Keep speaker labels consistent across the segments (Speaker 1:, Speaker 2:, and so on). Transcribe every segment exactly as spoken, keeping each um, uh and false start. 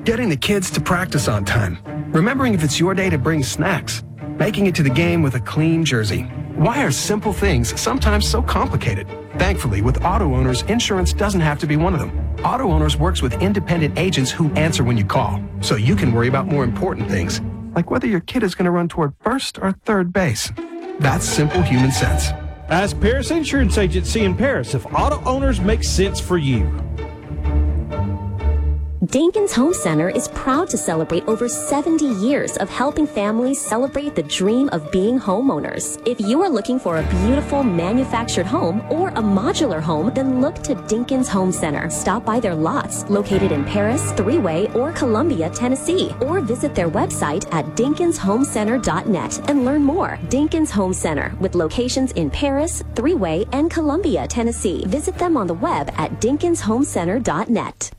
Speaker 1: Getting the kids to practice on time. Remembering if it's your day to bring snacks. Making it to the game with a clean jersey. Why are simple things sometimes so complicated? Thankfully, with Auto Owners, insurance doesn't have to be one of them. Auto Owners works with independent agents who answer when you call, so you can worry about more important things, like whether your kid is going to run toward first or third base. That's simple human sense.
Speaker 2: Ask Paris Insurance Agency in Paris if Auto Owners make sense for you.
Speaker 3: Dinkins Home Center is proud to celebrate over seventy years of helping families celebrate the dream of being homeowners. If you are looking for a beautiful manufactured home or a modular home, then look to Dinkins Home Center. Stop by their lots located in Paris, Three-Way, or Columbia, Tennessee, or visit their website at dinkins home center dot net and learn more. Dinkins Home Center, with locations in Paris, Three-Way, and Columbia, Tennessee. Visit them on the web at dinkins home center dot net.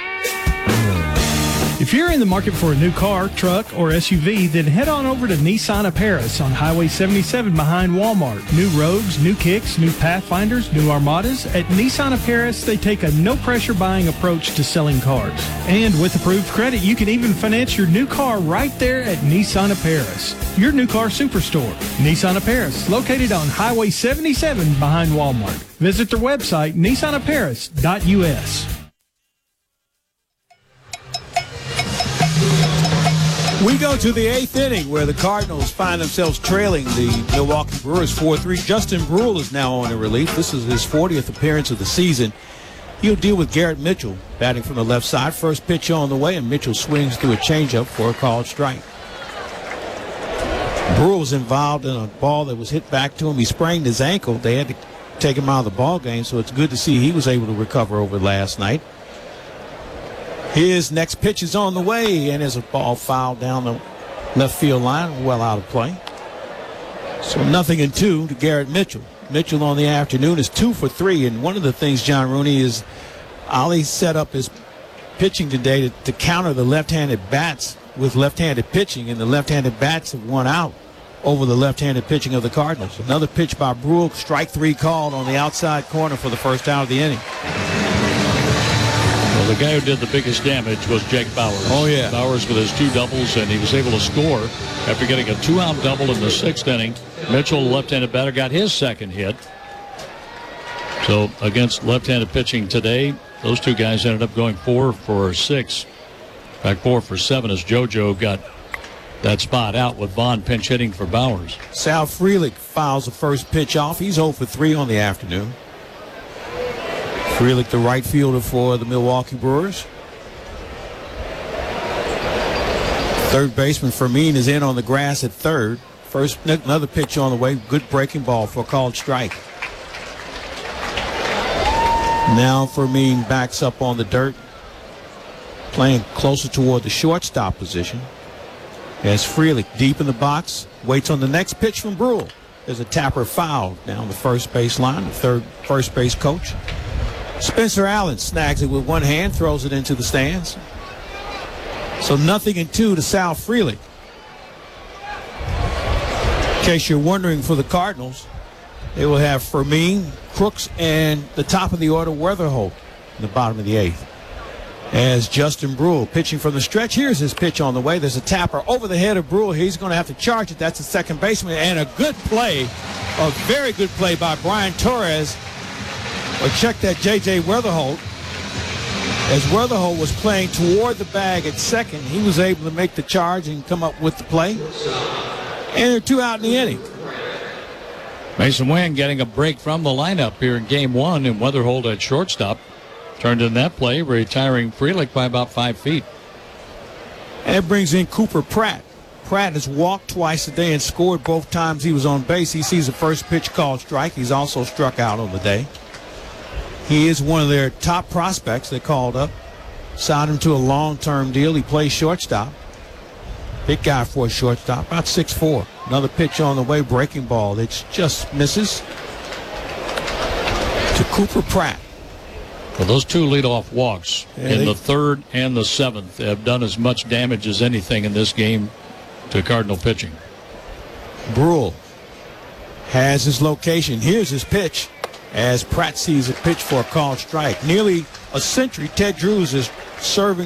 Speaker 4: If you're in the market for a new car, truck, or S U V, then head on over to Nissan of Paris on Highway seventy-seven behind Walmart. New Rogues, new Kicks, new Pathfinders, new Armadas. At Nissan of Paris, they take a no-pressure buying approach to selling cars. And with approved credit, you can even finance your new car right there at Nissan of Paris, your new car superstore. Nissan of Paris, located on Highway seventy-seven behind Walmart. Visit their website, nissan of paris dot u s.
Speaker 5: We go to the eighth inning where the Cardinals find themselves trailing the Milwaukee Brewers four three. Justin Brule is now on in relief. This is his fortieth appearance of the season. He'll deal with Garrett Mitchell batting from the left side. First pitch on the way, and Mitchell swings through a changeup for a called strike. Brule was involved in a ball that was hit back to him. He sprained his ankle. They had to take him out of the ball game, so it's good to see he was able to recover over last night. His next pitch is on the way, and there's a ball fouled down the left field line, well out of play. So nothing in two to Garrett Mitchell. Mitchell on the afternoon is two for three, and one of the things, John Rooney, is Ali set up his pitching today to, to counter the left-handed bats with left-handed pitching, and the left-handed bats have won out over the left-handed pitching of the Cardinals. Another pitch by Brule, strike three called on the outside corner for the first out of the inning.
Speaker 6: Well, the guy who did the biggest damage was Jake Bowers.
Speaker 5: Oh, yeah.
Speaker 6: Bowers with his two doubles, and he was able to score after getting a two-out double in the sixth inning. Mitchell, the left-handed batter, got his second hit. So against left-handed pitching today, those two guys ended up going four for six. In fact, four for seven as JoJo got that spot out with Vaughn pinch hitting for Bowers.
Speaker 5: Sal Frelick fouls the first pitch off. He's oh for three on the afternoon. Frelick, the right fielder for the Milwaukee Brewers. Third baseman Fermin is in on the grass at third. First, another pitch on the way. Good breaking ball for a called strike. Now Fermin backs up on the dirt, playing closer toward the shortstop position. As Frelick deep in the box, waits on the next pitch from Brule. There's a tapper foul down the first base line, the third first base coach. Spencer Allen snags it with one hand, throws it into the stands. So nothing in two to Sal Frelick. In case you're wondering, for the Cardinals, they will have Fermin, Crooks, and the top of the order, Weatherholt, in the bottom of the eighth. As Justin Brule pitching from the stretch. Here's his pitch on the way. There's a tapper over the head of Brule. He's going to have to charge it. That's the second baseman. And a good play, a very good play by Brian Torres. But check that J J Weatherholt. As Weatherholt was playing toward the bag at second, he was able to make the charge and come up with the play. And there are two out in the inning.
Speaker 6: Mason Wynn getting a break from the lineup here in game one, and Weatherholt at shortstop turned in that play, retiring Frelick by about five feet.
Speaker 5: And it brings in Cooper Pratt. Pratt has walked twice today and scored both times he was on base. He sees the first pitch called strike. He's also struck out on the day. He is one of their top prospects they called up. Signed him to a long-term deal. He plays shortstop. Big guy for a shortstop, about six foot four. Another pitch on the way, breaking ball that just misses to Cooper Pratt.
Speaker 6: Well, those two leadoff walks
Speaker 5: yeah,
Speaker 6: in
Speaker 5: they,
Speaker 6: the third and the seventh have done as much damage as anything in this game to Cardinal pitching.
Speaker 5: Brule has his location. Here's his pitch as Pratt sees a pitch for a called strike. Nearly a century, Ted Drews is serving